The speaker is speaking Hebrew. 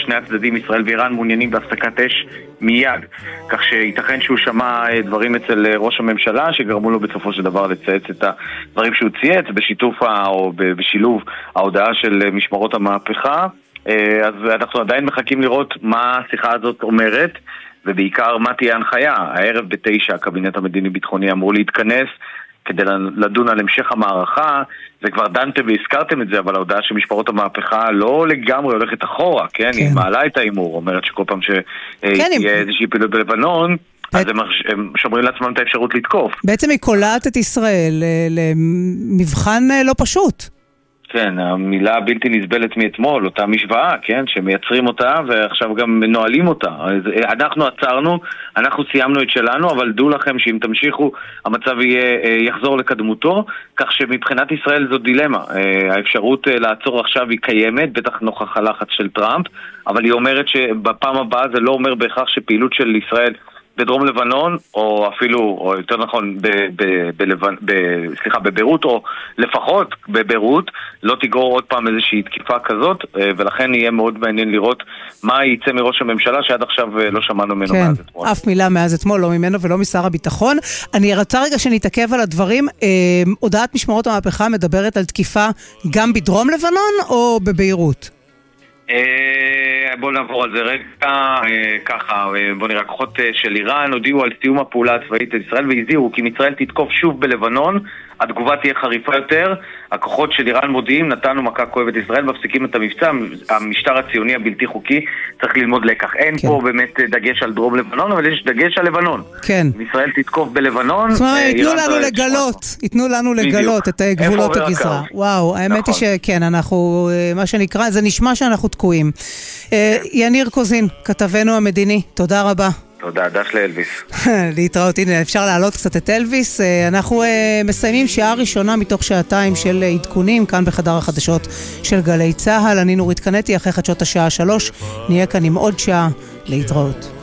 שני הצדדים, ישראל ואיראן, מעוניינים בהפסקת אש מיד, כך שייתכן שהוא שמע דברים אצל ראש הממשלה שגרמו לו בסופו של דבר לצייץ את הדברים שהוא צייץ בשיתוף או בשילוב ההודעה של משמרות המהפכה. אז אנחנו עדיין מחכים לראות מה השיחה הזאת אומרת, ובעיקר מה תהיה ההנחיה. הערב ב9 הקבינט המדיני-ביטחוני אמור להתכנס כדי לדון על המשך המערכה, וכבר דנתם והזכרתם את זה, אבל ההודעה שמשמרות המהפכה לא לגמרי הולכת אחורה, כן? היא מעלה את האימור, אומרת שכל פעם שתהיה איזושהי פעילות בלבנון, אז הם שומרים לעצמם את האפשרות לתקוף. בעצם היא קולעת את ישראל למבחן לא פשוט. כן, המילה הבלתי נסבלת מאתמול, אותה משוואה, כן, שמייצרים אותה ועכשיו גם מנועלים אותה. אנחנו עצרנו, אנחנו סיימנו את שלנו, אבל דעו לכם שאם תמשיכו, המצב יחזור לקדמותו, כך שמבחינת ישראל זו דילמה. האפשרות לעצור עכשיו היא קיימת, בטח נוכח הלחץ של טראמפ, אבל היא אומרת שבפעם הבאה זה לא אומר בהכרח שפעילות של ישראל בדרום לבנון, או אפילו, או יותר נכון, בביירות, או לפחות בביירות, לא תגרור עוד פעם איזושהי תקיפה כזאת, ולכן יהיה מאוד מעניין לראות מה ייצא מראש הממשלה, שעד עכשיו לא שמענו ממנו מאז אתמול. אף מילה מאז אתמול, לא ממנו ולא משר הביטחון. אני רצה רגע שנתעכב על הדברים. הודעת משמרות המהפכה מדברת על תקיפה גם בדרום לבנון, או בביירות? בואו נעבור על זה רגע, ככה, בואו נראה, כוחות של איראן הודיעו על סיום הפעולה הצבאית של ישראל והזהירו כי אם ישראל תתקוף שוב בלבנון, התגובה תהיה חריפה יותר. הכוחות של איראן מודיעים, נתנו מכה כואבת ישראל, מפסיקים את המבצע, המשטר הציוני הבלתי חוקי צריך ללמוד לקח. אין פה באמת דגש על דרום לבנון, אבל יש דגש על לבנון. כן. אם ישראל תתקוף בלבנון, זאת אומרת, ייתנו לנו לגלות את גבולות הגזרה. וואו, האמת היא שכן, אנחנו, מה שנקרא, זה נשמע שאנחנו תקועים. יניר קוזין, כתבנו המדיני, תודה רבה. תודה, דש לאלוויס. להתראות, הנה, אפשר להעלות קצת את אלוויס. אנחנו מסיימים שעה ראשונה מתוך שעתיים של עדכונים, כאן בחדר החדשות של גלי צהל. אני נורית קנטי, אחרי חדשות השעה 3, נהיה כאן עם עוד שעה להתראות.